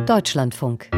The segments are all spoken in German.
Deutschlandfunk.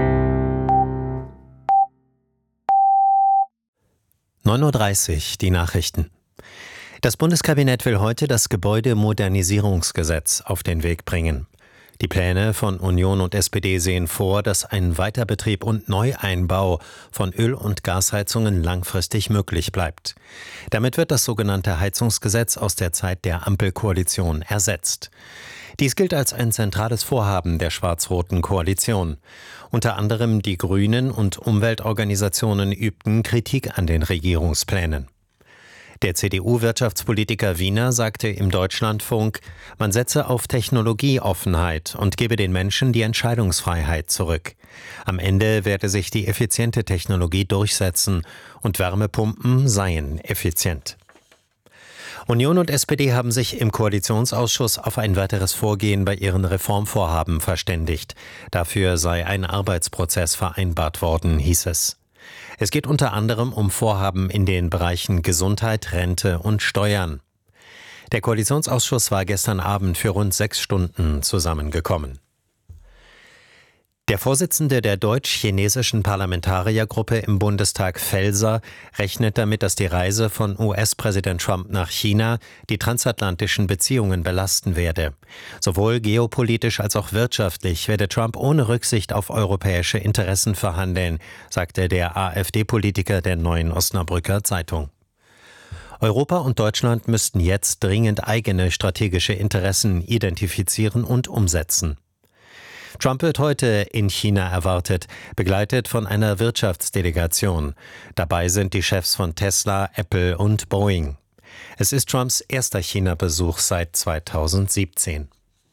9:30 Uhr, die Nachrichten. Das Bundeskabinett will heute das Gebäudemodernisierungsgesetz auf den Weg bringen. Die Pläne von Union und SPD sehen vor, dass ein Weiterbetrieb und Neueinbau von Öl- und Gasheizungen langfristig möglich bleibt. Damit wird das sogenannte Heizungsgesetz aus der Zeit der Ampelkoalition ersetzt. Dies gilt als ein zentrales Vorhaben der schwarz-roten Koalition. Unter anderem die Grünen und Umweltorganisationen übten Kritik an den Regierungsplänen. Der CDU-Wirtschaftspolitiker Wiener sagte im Deutschlandfunk, man setze auf Technologieoffenheit und gebe den Menschen die Entscheidungsfreiheit zurück. Am Ende werde sich die effiziente Technologie durchsetzen und Wärmepumpen seien effizient. Union und SPD haben sich im Koalitionsausschuss auf ein weiteres Vorgehen bei ihren Reformvorhaben verständigt. Dafür sei ein Arbeitsprozess vereinbart worden, hieß es. Es geht unter anderem um Vorhaben in den Bereichen Gesundheit, Rente und Steuern. Der Koalitionsausschuss war gestern Abend für rund 6 Stunden zusammengekommen. Der Vorsitzende der deutsch-chinesischen Parlamentariergruppe im Bundestag, Felser, rechnet damit, dass die Reise von US-Präsident Trump nach China die transatlantischen Beziehungen belasten werde. Sowohl geopolitisch als auch wirtschaftlich werde Trump ohne Rücksicht auf europäische Interessen verhandeln, sagte der AfD-Politiker der Neuen Osnabrücker Zeitung. Europa und Deutschland müssten jetzt dringend eigene strategische Interessen identifizieren und umsetzen. Trump wird heute in China erwartet, begleitet von einer Wirtschaftsdelegation. Dabei sind die Chefs von Tesla, Apple und Boeing. Es ist Trumps erster China-Besuch seit 2017.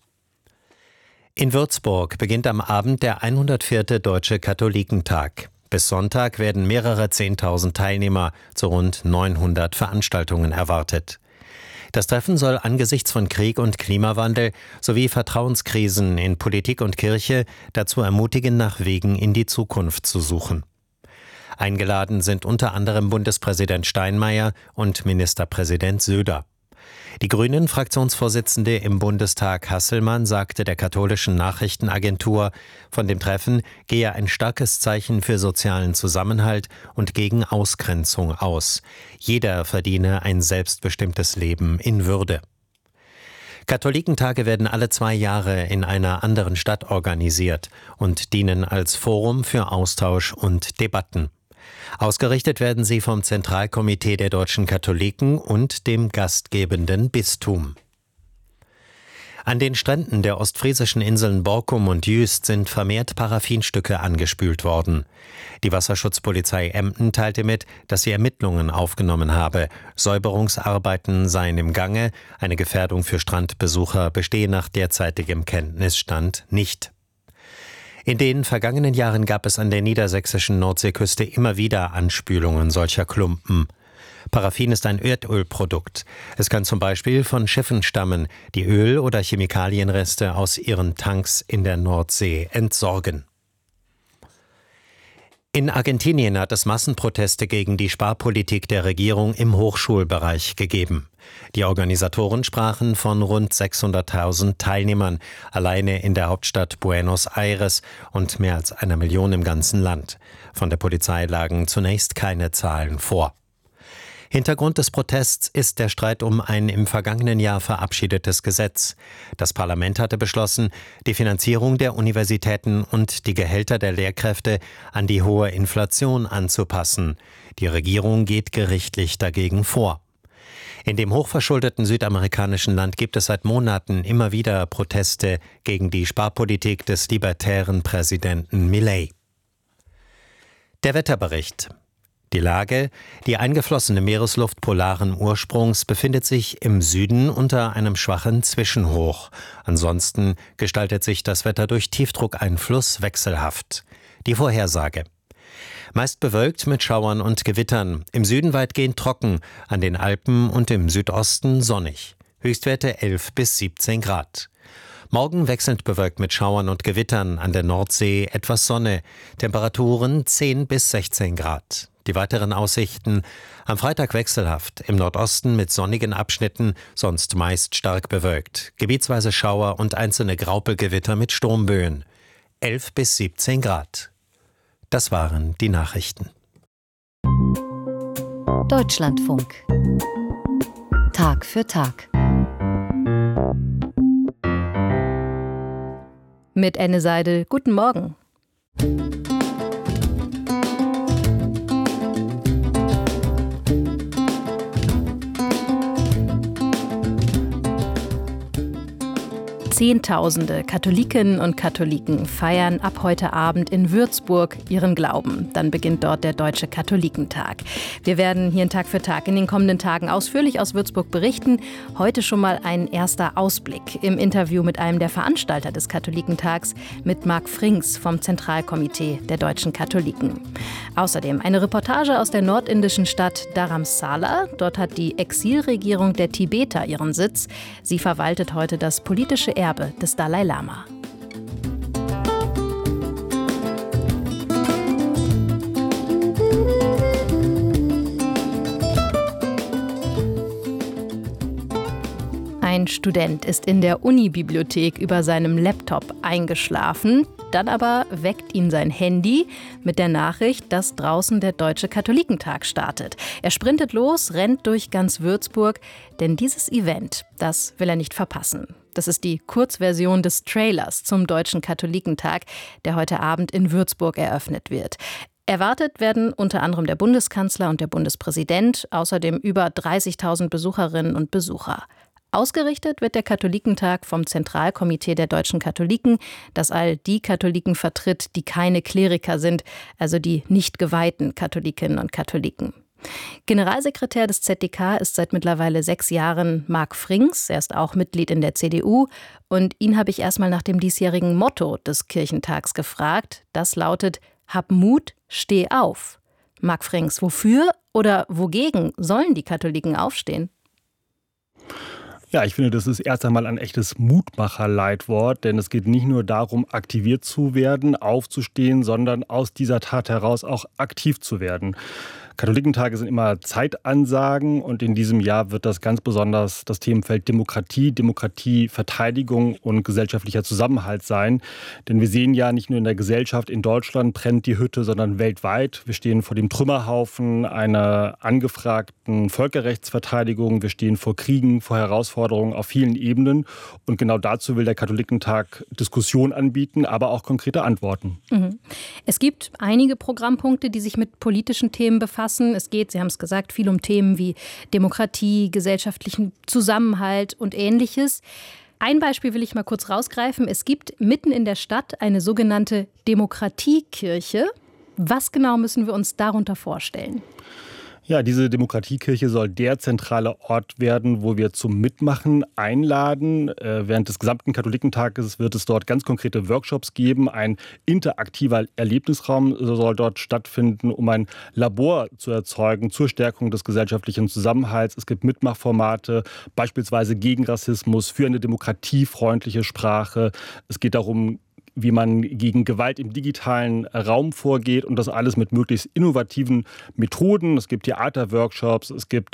In Würzburg beginnt am Abend der 104. Deutsche Katholikentag. Bis Sonntag werden mehrere 10.000 Teilnehmer zu rund 900 Veranstaltungen erwartet. Das Treffen soll angesichts von Krieg und Klimawandel sowie Vertrauenskrisen in Politik und Kirche dazu ermutigen, nach Wegen in die Zukunft zu suchen. Eingeladen sind unter anderem Bundespräsident Steinmeier und Ministerpräsident Söder. Die Grünen-Fraktionsvorsitzende im Bundestag Hasselmann sagte der katholischen Nachrichtenagentur, von dem Treffen gehe ein starkes Zeichen für sozialen Zusammenhalt und gegen Ausgrenzung aus. Jeder verdiene ein selbstbestimmtes Leben in Würde. Katholikentage werden alle 2 Jahre in einer anderen Stadt organisiert und dienen als Forum für Austausch und Debatten. Ausgerichtet werden sie vom Zentralkomitee der deutschen Katholiken und dem gastgebenden Bistum. An den Stränden der ostfriesischen Inseln Borkum und Jüst sind vermehrt Paraffinstücke angespült worden. Die Wasserschutzpolizei Emden teilte mit, dass sie Ermittlungen aufgenommen habe. Säuberungsarbeiten seien im Gange, eine Gefährdung für Strandbesucher bestehe nach derzeitigem Kenntnisstand nicht. In den vergangenen Jahren gab es an der niedersächsischen Nordseeküste immer wieder Anspülungen solcher Klumpen. Paraffin ist ein Erdölprodukt. Es kann zum Beispiel von Schiffen stammen, die Öl- oder Chemikalienreste aus ihren Tanks in der Nordsee entsorgen. In Argentinien hat es Massenproteste gegen die Sparpolitik der Regierung im Hochschulbereich gegeben. Die Organisatoren sprachen von rund 600.000 Teilnehmern, alleine in der Hauptstadt Buenos Aires und mehr als 1 Million im ganzen Land. Von der Polizei lagen zunächst keine Zahlen vor. Hintergrund des Protests ist der Streit um ein im vergangenen Jahr verabschiedetes Gesetz. Das Parlament hatte beschlossen, die Finanzierung der Universitäten und die Gehälter der Lehrkräfte an die hohe Inflation anzupassen. Die Regierung geht gerichtlich dagegen vor. In dem hochverschuldeten südamerikanischen Land gibt es seit Monaten immer wieder Proteste gegen die Sparpolitik des libertären Präsidenten Milei. Der Wetterbericht. Die Lage: Die eingeflossene Meeresluft polaren Ursprungs befindet sich im Süden unter einem schwachen Zwischenhoch. Ansonsten gestaltet sich das Wetter durch Tiefdruckeinfluss wechselhaft. Die Vorhersage: Meist bewölkt mit Schauern und Gewittern, im Süden weitgehend trocken, an den Alpen und im Südosten sonnig. Höchstwerte 11 bis 17 Grad. Morgen wechselnd bewölkt mit Schauern und Gewittern, an der Nordsee etwas Sonne, Temperaturen 10 bis 16 Grad. Die weiteren Aussichten: am Freitag wechselhaft, im Nordosten mit sonnigen Abschnitten, sonst meist stark bewölkt, gebietsweise Schauer und einzelne Graupelgewitter mit Sturmböen. 11 bis 17 Grad. Das waren die Nachrichten. Deutschlandfunk. Tag für Tag. Mit Enne Seidel, guten Morgen. Zehntausende Katholikinnen und Katholiken feiern ab heute Abend in Würzburg ihren Glauben. Dann beginnt dort der Deutsche Katholikentag. Wir werden hier in Tag für Tag in den kommenden Tagen ausführlich aus Würzburg berichten. Heute schon mal ein erster Ausblick im Interview mit einem der Veranstalter des Katholikentags, mit Marc Frings vom Zentralkomitee der deutschen Katholiken. Außerdem eine Reportage aus der nordindischen Stadt Dharamsala. Dort hat die Exilregierung der Tibeter ihren Sitz. Sie verwaltet heute das politische Erbe des Dalai Lama. Ein Student ist in der Unibibliothek über seinem Laptop eingeschlafen. Dann aber weckt ihn sein Handy mit der Nachricht, dass draußen der Deutsche Katholikentag startet. Er sprintet los, rennt durch ganz Würzburg, denn dieses Event, das will er nicht verpassen. Das ist die Kurzversion des Trailers zum Deutschen Katholikentag, der heute Abend in Würzburg eröffnet wird. Erwartet werden unter anderem der Bundeskanzler und der Bundespräsident, außerdem über 30.000 Besucherinnen und Besucher. Ausgerichtet wird der Katholikentag vom Zentralkomitee der deutschen Katholiken, das all die Katholiken vertritt, die keine Kleriker sind, also die nicht geweihten Katholikinnen und Katholiken. Generalsekretär des ZDK ist seit mittlerweile 6 Jahren Marc Frings. Er ist auch Mitglied in der CDU. Und ihn habe ich erstmal nach dem diesjährigen Motto des Kirchentags gefragt. Das lautet: Hab Mut, steh auf. Marc Frings, wofür oder wogegen sollen die Katholiken aufstehen? Ja, ich finde, das ist erst einmal ein echtes Mutmacher-Leitwort, denn es geht nicht nur darum, aktiviert zu werden, aufzustehen, sondern aus dieser Tat heraus auch aktiv zu werden. Katholikentage sind immer Zeitansagen und in diesem Jahr wird das ganz besonders das Themenfeld Demokratie, Demokratieverteidigung und gesellschaftlicher Zusammenhalt sein. Denn wir sehen ja, nicht nur in der Gesellschaft in Deutschland brennt die Hütte, sondern weltweit. Wir stehen vor dem Trümmerhaufen einer angefragten Völkerrechtsverteidigung. Wir stehen vor Kriegen, vor Herausforderungen auf vielen Ebenen. Und genau dazu will der Katholikentag Diskussion anbieten, aber auch konkrete Antworten. Es gibt einige Programmpunkte, die sich mit politischen Themen befassen. Es geht, Sie haben es gesagt, viel um Themen wie Demokratie, gesellschaftlichen Zusammenhalt und Ähnliches. Ein Beispiel will ich mal kurz rausgreifen. Es gibt mitten in der Stadt eine sogenannte Demokratiekirche. Was genau müssen wir uns darunter vorstellen? Ja, diese Demokratiekirche soll der zentrale Ort werden, wo wir zum Mitmachen einladen. Während des gesamten Katholikentages wird es dort ganz konkrete Workshops geben. Ein interaktiver Erlebnisraum soll dort stattfinden, um ein Labor zu erzeugen zur Stärkung des gesellschaftlichen Zusammenhalts. Es gibt Mitmachformate, beispielsweise gegen Rassismus, für eine demokratiefreundliche Sprache. Es geht darum, wie man gegen Gewalt im digitalen Raum vorgeht und das alles mit möglichst innovativen Methoden. Es gibt Theaterworkshops, es gibt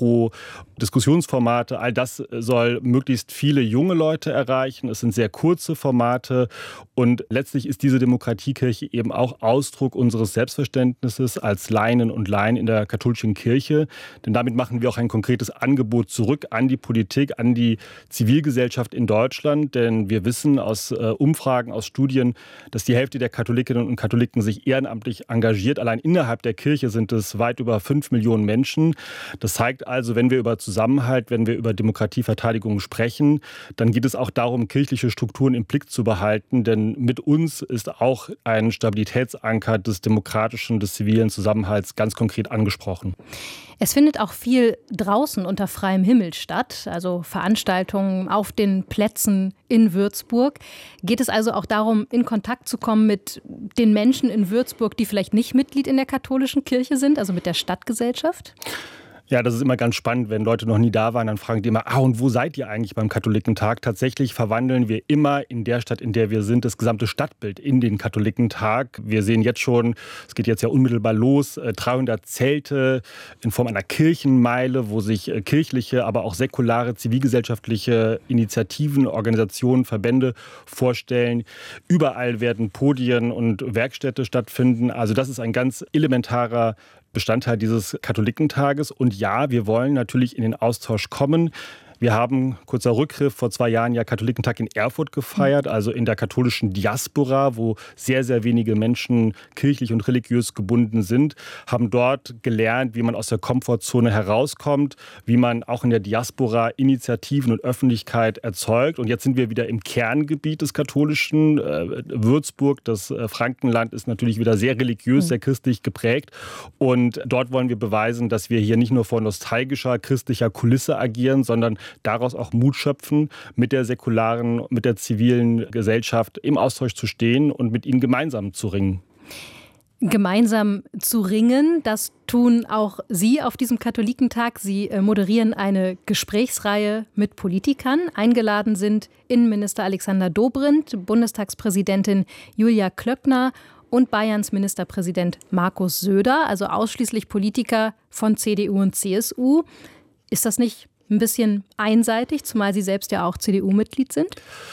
Impro-Diskussionsformate. All das soll möglichst viele junge Leute erreichen. Es sind sehr kurze Formate und letztlich ist diese Demokratiekirche eben auch Ausdruck unseres Selbstverständnisses als Laien und Laien in der katholischen Kirche. Denn damit machen wir auch ein konkretes Angebot zurück an die Politik, an die Zivilgesellschaft in Deutschland. Denn wir wissen aus Umfragen, aus Studien, dass die Hälfte der Katholikinnen und Katholiken sich ehrenamtlich engagiert. Allein innerhalb der Kirche sind es weit über 5 Millionen Menschen. Das zeigt also, wenn wir über Zusammenhalt, wenn wir über Demokratieverteidigung sprechen, dann geht es auch darum, kirchliche Strukturen im Blick zu behalten. Denn mit uns ist auch ein Stabilitätsanker des demokratischen, des zivilen Zusammenhalts ganz konkret angesprochen. Es findet auch viel draußen unter freiem Himmel statt, also Veranstaltungen auf den Plätzen in Würzburg. Geht es also auch darum, in Kontakt zu kommen mit den Menschen in Würzburg, die vielleicht nicht Mitglied in der katholischen Kirche sind, also mit der Stadtgesellschaft? Ja, das ist immer ganz spannend, wenn Leute noch nie da waren, dann fragen die immer, und wo seid ihr eigentlich beim Katholikentag? Tatsächlich verwandeln wir immer in der Stadt, in der wir sind, das gesamte Stadtbild in den Katholikentag. Wir sehen jetzt schon, es geht jetzt ja unmittelbar los, 300 Zelte in Form einer Kirchenmeile, wo sich kirchliche, aber auch säkulare, zivilgesellschaftliche Initiativen, Organisationen, Verbände vorstellen. Überall werden Podien und Werkstätte stattfinden. Also das ist ein ganz elementarer Bestandteil dieses Katholikentages. Und ja, wir wollen natürlich in den Austausch kommen. Wir haben, kurzer Rückgriff, vor 2 Jahren ja Katholikentag in Erfurt gefeiert, also in der katholischen Diaspora, wo sehr, sehr wenige Menschen kirchlich und religiös gebunden sind, haben dort gelernt, wie man aus der Komfortzone herauskommt, wie man auch in der Diaspora Initiativen und Öffentlichkeit erzeugt. Und jetzt sind wir wieder im Kerngebiet des Katholischen. Würzburg, das Frankenland, ist natürlich wieder sehr religiös, sehr christlich geprägt. Und dort wollen wir beweisen, dass wir hier nicht nur vor nostalgischer christlicher Kulisse agieren, sondern daraus auch Mut schöpfen, mit der säkularen, mit der zivilen Gesellschaft im Austausch zu stehen und mit ihnen gemeinsam zu ringen. Gemeinsam zu ringen, das tun auch Sie auf diesem Katholikentag. Sie moderieren eine Gesprächsreihe mit Politikern. Eingeladen sind Innenminister Alexander Dobrindt, Bundestagspräsidentin Julia Klöckner und Bayerns Ministerpräsident Markus Söder, also ausschließlich Politiker von CDU und CSU. Ist das nicht ein bisschen einseitig, zumal Sie selbst ja auch CDU-Mitglied sind?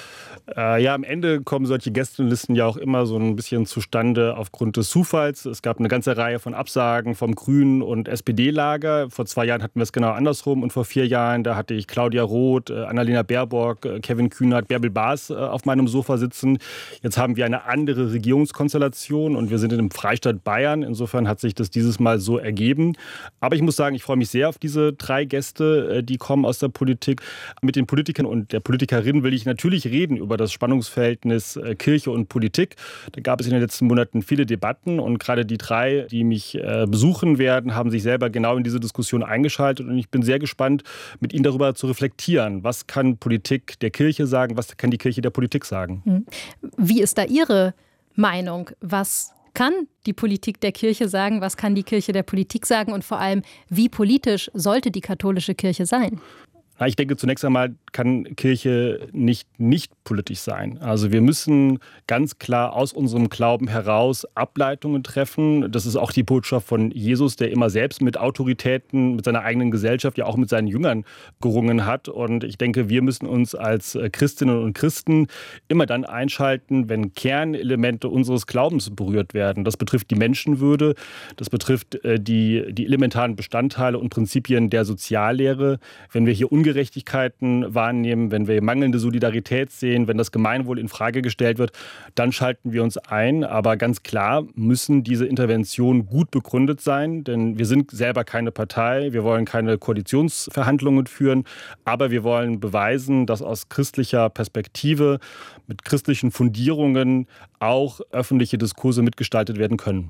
Ja, am Ende kommen solche Gästelisten ja auch immer so ein bisschen zustande aufgrund des Zufalls. Es gab eine ganze Reihe von Absagen vom Grünen- und SPD-Lager. Vor 2 Jahren hatten wir es genau andersrum und vor 4 Jahren, da hatte ich Claudia Roth, Annalena Baerbock, Kevin Kühnert, Bärbel Baas auf meinem Sofa sitzen. Jetzt haben wir eine andere Regierungskonstellation und wir sind in dem Freistaat Bayern. Insofern hat sich das dieses Mal so ergeben. Aber ich muss sagen, ich freue mich sehr auf diese 3 Gäste, die kommen aus der Politik. Mit den Politikern und der Politikerin will ich natürlich reden über das Spannungsverhältnis Kirche und Politik. Da gab es in den letzten Monaten viele Debatten und gerade die 3, die mich besuchen werden, haben sich selber genau in diese Diskussion eingeschaltet und ich bin sehr gespannt, mit ihnen darüber zu reflektieren. Was kann Politik der Kirche sagen? Was kann die Kirche der Politik sagen? Wie ist da Ihre Meinung? Was kann die Politik der Kirche sagen? Was kann die Kirche der Politik sagen? Und vor allem, wie politisch sollte die katholische Kirche sein? Ich denke, zunächst einmal kann Kirche nicht politisch sein. Also wir müssen ganz klar aus unserem Glauben heraus Ableitungen treffen. Das ist auch die Botschaft von Jesus, der immer selbst mit Autoritäten, mit seiner eigenen Gesellschaft, ja auch mit seinen Jüngern gerungen hat. Und ich denke, wir müssen uns als Christinnen und Christen immer dann einschalten, wenn Kernelemente unseres Glaubens berührt werden. Das betrifft die Menschenwürde, das betrifft die elementaren Bestandteile und Prinzipien der Soziallehre. Wenn wir hier Ungerechtigkeiten wahrnehmen, wenn wir mangelnde Solidarität sehen, wenn das Gemeinwohl in Frage gestellt wird, dann schalten wir uns ein. Aber ganz klar müssen diese Interventionen gut begründet sein, denn wir sind selber keine Partei, wir wollen keine Koalitionsverhandlungen führen, aber wir wollen beweisen, dass aus christlicher Perspektive mit christlichen Fundierungen auch öffentliche Diskurse mitgestaltet werden können.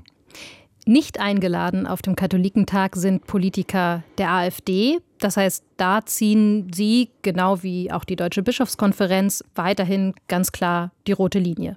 Nicht eingeladen auf dem Katholikentag sind Politiker der AfD. Das heißt, da ziehen Sie, genau wie auch die Deutsche Bischofskonferenz, weiterhin ganz klar die rote Linie.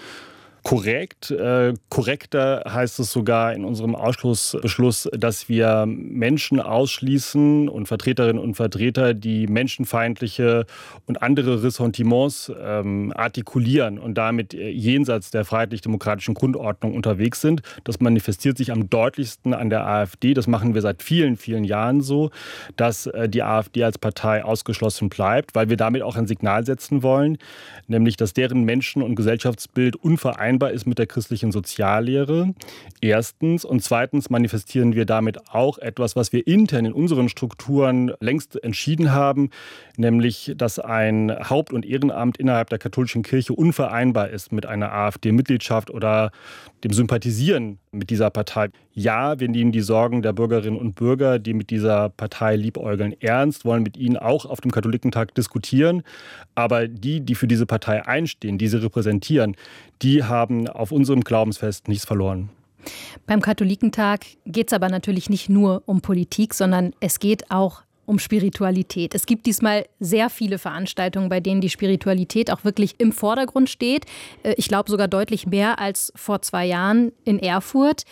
Korrekt. Korrekter heißt es sogar in unserem Ausschlussbeschluss, dass wir Menschen ausschließen und Vertreterinnen und Vertreter, die menschenfeindliche und andere Ressentiments artikulieren und damit jenseits der freiheitlich-demokratischen Grundordnung unterwegs sind. Das manifestiert sich am deutlichsten an der AfD. Das machen wir seit vielen, vielen Jahren so, dass die AfD als Partei ausgeschlossen bleibt, weil wir damit auch ein Signal setzen wollen, nämlich dass deren Menschen- und Gesellschaftsbild unvereinbar ist mit der christlichen Soziallehre. Erstens. Und zweitens manifestieren wir damit auch etwas, was wir intern in unseren Strukturen längst entschieden haben, nämlich, dass ein Haupt- und Ehrenamt innerhalb der katholischen Kirche unvereinbar ist mit einer AfD-Mitgliedschaft oder dem Sympathisieren mit dieser Partei. Ja, wir nehmen die Sorgen der Bürgerinnen und Bürger, die mit dieser Partei liebäugeln, ernst, wollen mit ihnen auch auf dem Katholikentag diskutieren. Aber die für diese Partei einstehen, die sie repräsentieren, die haben auf unserem Glaubensfest nichts verloren. Beim Katholikentag geht es aber natürlich nicht nur um Politik, sondern es geht auch um Spiritualität. Es gibt diesmal sehr viele Veranstaltungen, bei denen die Spiritualität auch wirklich im Vordergrund steht. Ich glaube sogar deutlich mehr als vor 2 Jahren in Erfurt.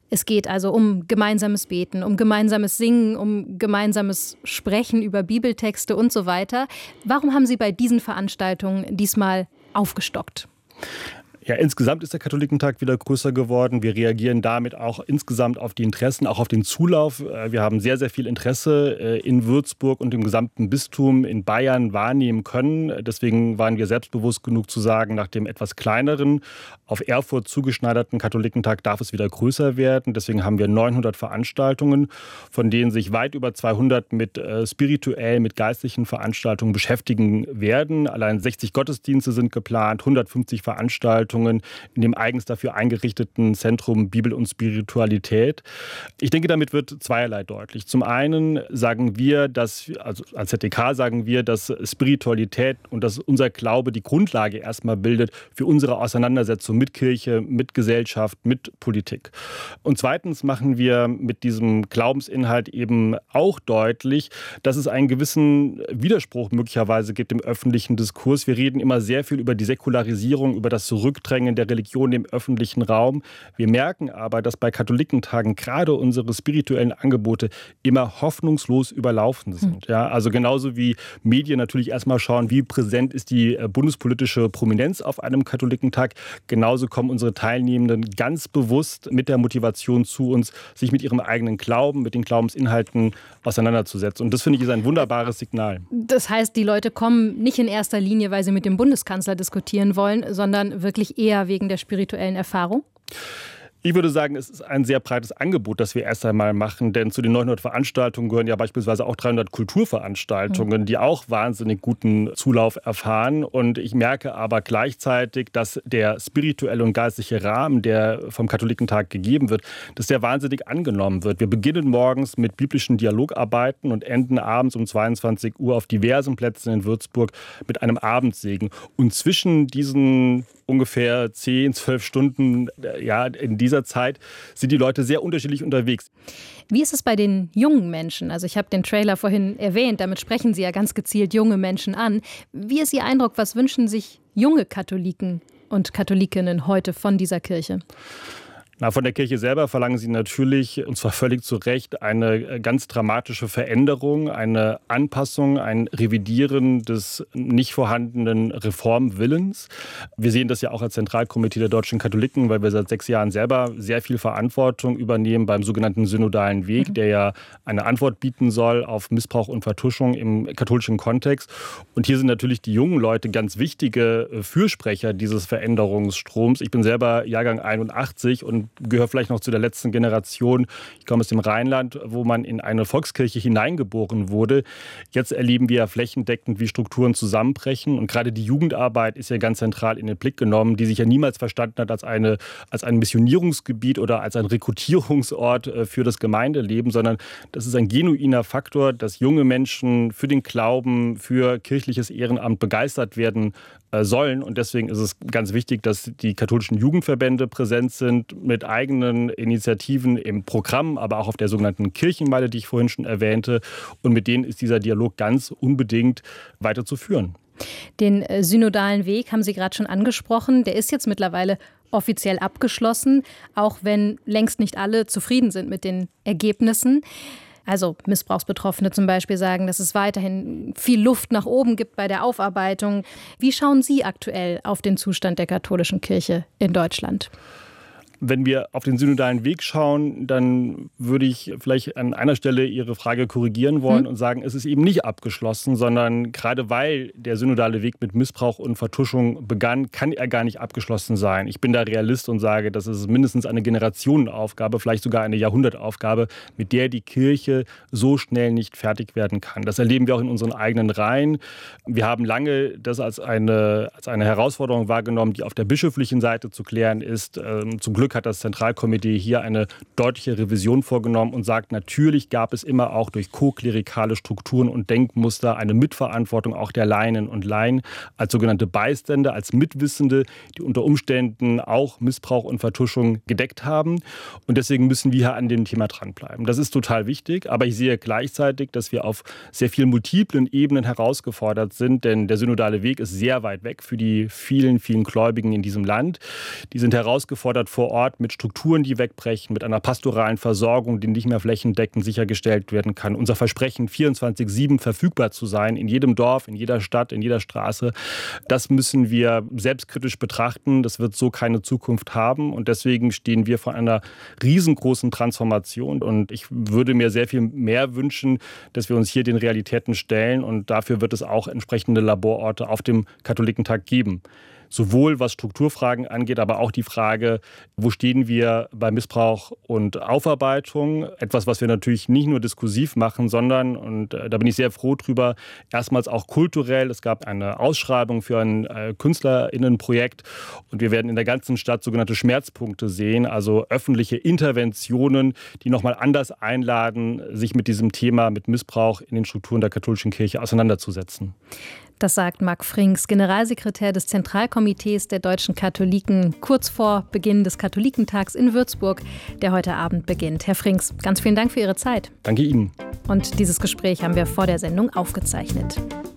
Es geht also um gemeinsames Beten, um gemeinsames Singen, um gemeinsames Sprechen über Bibeltexte und so weiter. Warum haben Sie bei diesen Veranstaltungen diesmal aufgestockt? Ja, insgesamt ist der Katholikentag wieder größer geworden. Wir reagieren damit auch insgesamt auf die Interessen, auch auf den Zulauf. Wir haben sehr, sehr viel Interesse in Würzburg und im gesamten Bistum in Bayern wahrnehmen können. Deswegen waren wir selbstbewusst genug zu sagen, nach dem etwas kleineren, auf Erfurt zugeschneiderten Katholikentag darf es wieder größer werden. Deswegen haben wir 900 Veranstaltungen, von denen sich weit über 200 mit spirituell, mit geistlichen Veranstaltungen beschäftigen werden. Allein 60 Gottesdienste sind geplant, 150 Veranstaltungen in dem eigens dafür eingerichteten Zentrum Bibel und Spiritualität. Ich denke, damit wird zweierlei deutlich. Zum einen sagen wir, also als ZDK sagen wir, dass Spiritualität und dass unser Glaube die Grundlage erstmal bildet für unsere Auseinandersetzung mit Kirche, mit Gesellschaft, mit Politik. Und zweitens machen wir mit diesem Glaubensinhalt eben auch deutlich, dass es einen gewissen Widerspruch möglicherweise gibt im öffentlichen Diskurs. Wir reden immer sehr viel über die Säkularisierung, über das Zurückdrängen der Religion im öffentlichen Raum. Wir merken aber, dass bei Katholikentagen gerade unsere spirituellen Angebote immer hoffnungslos überlaufen sind. Ja, also genauso wie Medien natürlich erstmal schauen, wie präsent ist die bundespolitische Prominenz auf einem Katholikentag, genauso kommen unsere Teilnehmenden ganz bewusst mit der Motivation zu uns, sich mit ihrem eigenen Glauben, mit den Glaubensinhalten auseinanderzusetzen. Und das, finde ich, ist ein wunderbares Signal. Das heißt, die Leute kommen nicht in erster Linie, weil sie mit dem Bundeskanzler diskutieren wollen, sondern wirklich eher wegen der spirituellen Erfahrung? Ich würde sagen, es ist ein sehr breites Angebot, das wir erst einmal machen, denn zu den 900 Veranstaltungen gehören ja beispielsweise auch 300 Kulturveranstaltungen, die auch wahnsinnig guten Zulauf erfahren. Und ich merke aber gleichzeitig, dass der spirituelle und geistliche Rahmen, der vom Katholikentag gegeben wird, dass der wahnsinnig angenommen wird. Wir beginnen morgens mit biblischen Dialogarbeiten und enden abends um 22 Uhr auf diversen Plätzen in Würzburg mit einem Abendsegen. Und zwischen diesen ungefähr 10, 12 Stunden, ja, in dieser Zeit sind die Leute sehr unterschiedlich unterwegs. Wie ist es bei den jungen Menschen? Also ich habe den Trailer vorhin erwähnt, damit sprechen Sie ja ganz gezielt junge Menschen an. Wie ist Ihr Eindruck, was wünschen sich junge Katholiken und Katholikinnen heute von dieser Kirche? Von der Kirche selber verlangen sie natürlich, und zwar völlig zu Recht, eine ganz dramatische Veränderung, eine Anpassung, ein Revidieren des nicht vorhandenen Reformwillens. Wir sehen das ja auch als Zentralkomitee der deutschen Katholiken, weil wir seit 6 Jahren selber sehr viel Verantwortung übernehmen beim sogenannten synodalen Weg, der ja eine Antwort bieten soll auf Missbrauch und Vertuschung im katholischen Kontext. Und hier sind natürlich die jungen Leute ganz wichtige Fürsprecher dieses Veränderungsstroms. Ich bin selber Jahrgang 81 und gehöre vielleicht noch zu der letzten Generation. Ich komme aus dem Rheinland, wo man in eine Volkskirche hineingeboren wurde. Jetzt erleben wir flächendeckend, wie Strukturen zusammenbrechen. Und gerade die Jugendarbeit ist ja ganz zentral in den Blick genommen, die sich ja niemals verstanden hat als ein Missionierungsgebiet oder als ein Rekrutierungsort für das Gemeindeleben, sondern das ist ein genuiner Faktor, dass junge Menschen für den Glauben, für kirchliches Ehrenamt begeistert werden sollen. Und deswegen ist es ganz wichtig, dass die katholischen Jugendverbände präsent sind mit eigenen Initiativen im Programm, aber auch auf der sogenannten Kirchenmeile, die ich vorhin schon erwähnte. Und mit denen ist dieser Dialog ganz unbedingt weiterzuführen. Den synodalen Weg haben Sie gerade schon angesprochen. Der ist jetzt mittlerweile offiziell abgeschlossen, auch wenn längst nicht alle zufrieden sind mit den Ergebnissen. Also Missbrauchsbetroffene zum Beispiel sagen, dass es weiterhin viel Luft nach oben gibt bei der Aufarbeitung. Wie schauen Sie aktuell auf den Zustand der katholischen Kirche in Deutschland? Wenn wir auf den synodalen Weg schauen, dann würde ich vielleicht an einer Stelle Ihre Frage korrigieren wollen und sagen, es ist eben nicht abgeschlossen, sondern gerade weil der synodale Weg mit Missbrauch und Vertuschung begann, kann er gar nicht abgeschlossen sein. Ich bin da Realist und sage, das ist mindestens eine Generationenaufgabe, vielleicht sogar eine Jahrhundertaufgabe, mit der die Kirche so schnell nicht fertig werden kann. Das erleben wir auch in unseren eigenen Reihen. Wir haben lange das als eine Herausforderung wahrgenommen, die auf der bischöflichen Seite zu klären ist. Zum Glück hat das Zentralkomitee hier eine deutliche Revision vorgenommen und sagt, natürlich gab es immer auch durch ko-klerikale Strukturen und Denkmuster eine Mitverantwortung auch der Laien und Laien als sogenannte Beiständer, als Mitwissende, die unter Umständen auch Missbrauch und Vertuschung gedeckt haben. Und deswegen müssen wir hier an dem Thema dranbleiben. Das ist total wichtig, aber ich sehe gleichzeitig, dass wir auf sehr vielen multiplen Ebenen herausgefordert sind, denn der synodale Weg ist sehr weit weg für die vielen, vielen Gläubigen in diesem Land. Die sind herausgefordert vor Ort mit Strukturen, die wegbrechen, mit einer pastoralen Versorgung, die nicht mehr flächendeckend sichergestellt werden kann. Unser Versprechen, 24/7 verfügbar zu sein, in jedem Dorf, in jeder Stadt, in jeder Straße, das müssen wir selbstkritisch betrachten. Das wird so keine Zukunft haben. Und deswegen stehen wir vor einer riesengroßen Transformation. Und ich würde mir sehr viel mehr wünschen, dass wir uns hier den Realitäten stellen. Und dafür wird es auch entsprechende Labororte auf dem Katholikentag geben. Sowohl was Strukturfragen angeht, aber auch die Frage, wo stehen wir bei Missbrauch und Aufarbeitung? Etwas, was wir natürlich nicht nur diskursiv machen, sondern, und da bin ich sehr froh drüber, erstmals auch kulturell. Es gab eine Ausschreibung für ein KünstlerInnenprojekt und wir werden in der ganzen Stadt sogenannte Schmerzpunkte sehen, also öffentliche Interventionen, die nochmal anders einladen, sich mit diesem Thema, mit Missbrauch in den Strukturen der katholischen Kirche auseinanderzusetzen. Das sagt Marc Frings, Generalsekretär des Zentralkomitees der deutschen Katholiken, kurz vor Beginn des Katholikentags in Würzburg, der heute Abend beginnt. Herr Frings, ganz vielen Dank für Ihre Zeit. Danke Ihnen. Und dieses Gespräch haben wir vor der Sendung aufgezeichnet.